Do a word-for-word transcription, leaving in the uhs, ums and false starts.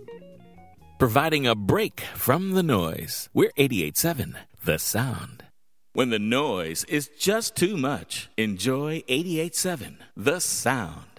Providing a break from the noise. We're eighty-eight point seven, The Sound. When the noise is just too much, enjoy eighty-eight point seven, The Sound.